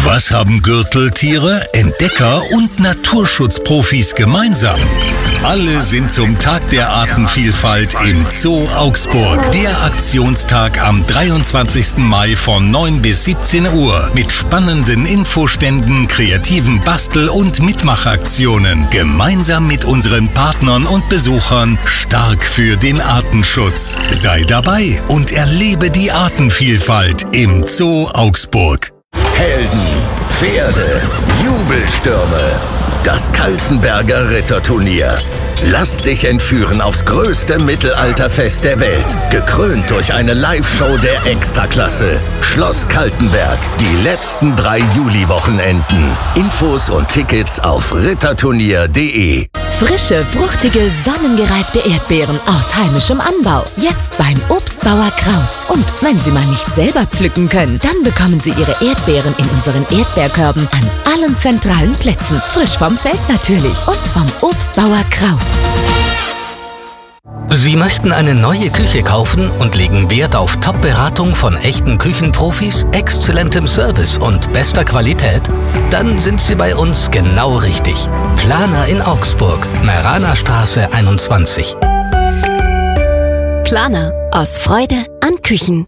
Was haben Gürteltiere, Entdecker und Naturschutzprofis gemeinsam? Alle sind zum Tag der Artenvielfalt im Zoo Augsburg. Der Aktionstag am 23. Mai von 9 bis 17 Uhr mit spannenden Infoständen, kreativen Bastel- und Mitmachaktionen. Gemeinsam mit unseren Partnern und Besuchern stark für den Artenschutz. Sei dabei und erlebe die Artenvielfalt im Zoo Augsburg. Helden, Pferde, Jubelstürme. Das Kaltenberger Ritterturnier. Lass dich entführen aufs größte Mittelalterfest der Welt. Gekrönt durch eine Live-Show der Extraklasse. Schloss Kaltenberg. Die letzten 3 Juli-Wochenenden. Infos und Tickets auf ritterturnier.de. Frische, fruchtige, sonnengereifte Erdbeeren aus heimischem Anbau. Jetzt beim Obstbauer Kraus. Und wenn Sie mal nicht selber pflücken können, dann bekommen Sie Ihre Erdbeeren in unseren Erdbeerkörben an allen zentralen Plätzen. Frisch vom Feld natürlich und vom Obstbauer Kraus. Sie möchten eine neue Küche kaufen und legen Wert auf Top-Beratung von echten Küchenprofis, exzellentem Service und bester Qualität? Dann sind Sie bei uns genau richtig. Planer in Augsburg, Meranerstraße 21. Planer, aus Freude an Küchen.